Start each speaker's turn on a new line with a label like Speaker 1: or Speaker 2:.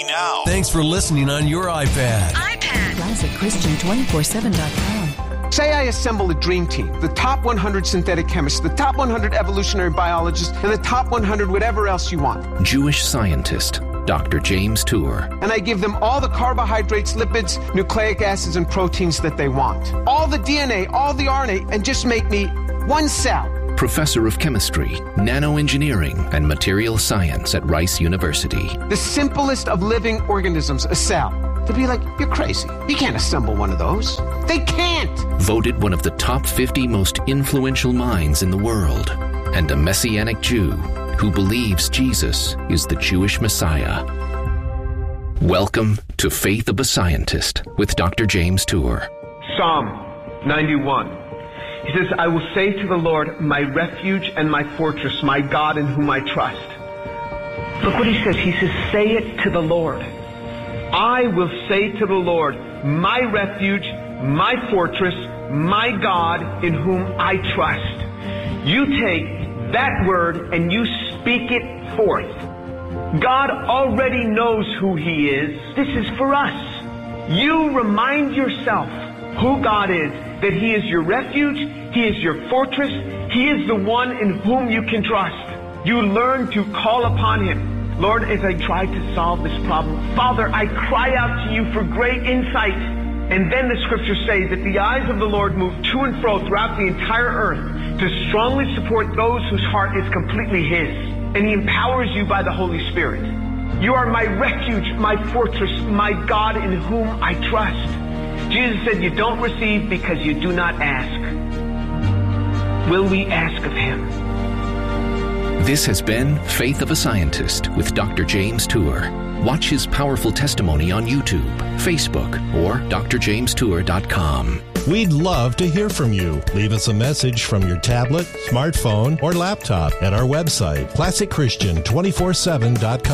Speaker 1: now.
Speaker 2: Thanks for listening on your iPad.
Speaker 3: ClassicChristian247.com.
Speaker 4: Say I assemble a dream team, the top 100 synthetic chemists, the top 100 evolutionary biologists, and the top 100 whatever else you want.
Speaker 5: Jewish scientist, Dr. James Tour.
Speaker 4: And I give them all the carbohydrates, lipids, nucleic acids, and proteins that they want. All the DNA, all the RNA, and just make me one cell.
Speaker 5: Professor of Chemistry, Nanoengineering, and Material Science at Rice University.
Speaker 4: The simplest of living organisms, a cell. They'd be like, you're crazy. You can't assemble one of those. They can't!
Speaker 5: Voted one of the top 50 most influential minds in the world. And a Messianic Jew who believes Jesus is the Jewish Messiah. Welcome to Faith of a Scientist with Dr. James Tour.
Speaker 4: Psalm 91. He says, I will say to the Lord, my refuge and my fortress, my God in whom I trust. Look what he says. He says, say it to the Lord. I will say to the Lord, my refuge, my fortress, my God in whom I trust. You take that word and you speak it forth. God already knows who He is. This is for us. You remind yourself who God is, that He is your refuge, He is your fortress, He is the one in whom you can trust. You learn to call upon Him. Lord, as I try to solve this problem, Father, I cry out to You for great insight. And then the scriptures say that the eyes of the Lord move to and fro throughout the entire earth to strongly support those whose heart is completely His. And He empowers you by the Holy Spirit. You are my refuge, my fortress, my God in whom I trust. Jesus said, you don't receive because you do not ask. Will we ask of Him?
Speaker 5: This has been Faith of a Scientist with Dr. James Tour. Watch his powerful testimony on YouTube, Facebook, or drjamestour.com.
Speaker 6: We'd love to hear from you. Leave us a message from your tablet, smartphone, or laptop at our website, ClassicChristian247.com.